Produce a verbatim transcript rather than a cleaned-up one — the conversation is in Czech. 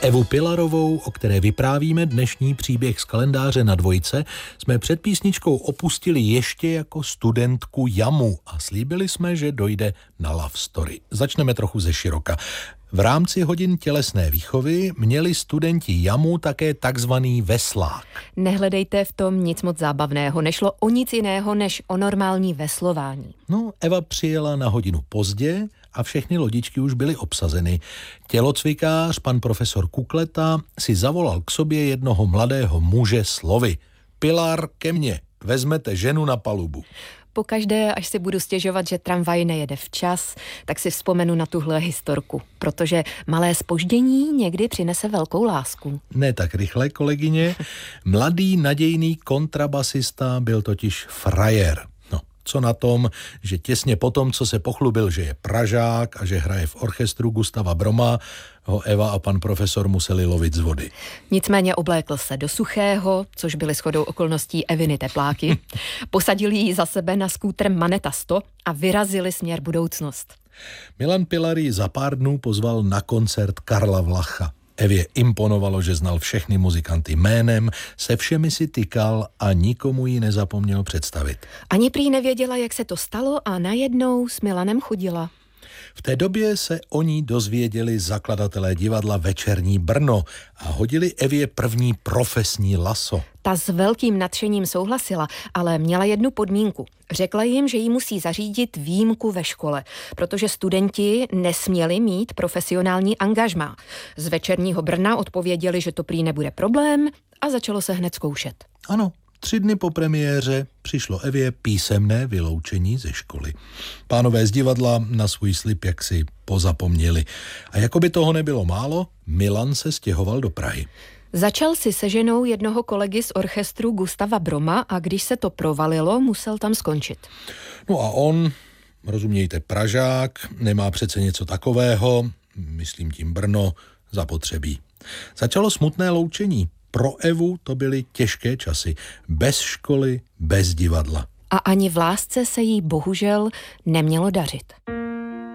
Evu Pilarovou, o které vyprávíme dnešní příběh z kalendáře na dvojce, jsme před písničkou opustili ještě jako studentku jamu a slíbili jsme, že dojde na love story. Začneme trochu ze široka. V rámci hodin tělesné výchovy měli studenti jamu také takzvaný veslák. Nehledejte v tom nic moc zábavného, nešlo o nic jiného než o normální veslování. No, Eva přijela na hodinu pozdě a všechny lodičky už byly obsazeny. Tělocvikář, pan profesor Kukleta, si zavolal k sobě jednoho mladého muže slovy: Pilar, ke mně, vezmete ženu na palubu. Pokaždé, až si budu stěžovat, že tramvaj nejede včas, tak si vzpomenu na tuhle historku, protože malé zpoždění někdy přinese velkou lásku. Ne tak rychle, kolegyně. Mladý nadějný kontrabasista byl totiž frajer. No, co na tom, že těsně potom, co se pochlubil, že je Pražák a že hraje v orchestru Gustava Broma, ho Eva a pan profesor museli lovit z vody. Nicméně oblékl se do suchého, což byly shodou okolností Eviny tepláky, posadili ji za sebe na skútr Maneta sto a vyrazili směr budoucnost. Milan Pilar ji za pár dnů pozval na koncert Karla Vlacha. Evě imponovalo, že znal všechny muzikanty jménem, se všemi si tykal a nikomu ji nezapomněl představit. Ani prý nevěděla, jak se to stalo a najednou s Milanem chodila. V té době se o ní dozvěděli zakladatelé divadla Večerní Brno a hodili Evě první profesní laso. Ta s velkým nadšením souhlasila, ale měla jednu podmínku. Řekla jim, že jí musí zařídit výjimku ve škole, protože studenti nesměli mít profesionální angažmá. Z Večerního Brna odpověděli, že to prý nebude problém a začalo se hned zkoušet. Ano. Tři dny po premiéře přišlo Evě písemné vyloučení ze školy. Pánové z divadla na svůj slib jaksi pozapomněli. A jako by toho nebylo málo, Milan se stěhoval do Prahy. Začal si se ženou jednoho kolegy z orchestru Gustava Broma a když se to provalilo, musel tam skončit. No a on, rozumějte Pražák, nemá přece něco takového, myslím tím Brno, zapotřebí. Začalo smutné loučení. Pro Evu to byly těžké časy. Bez školy, bez divadla. A ani v lásce se jí bohužel nemělo dařit.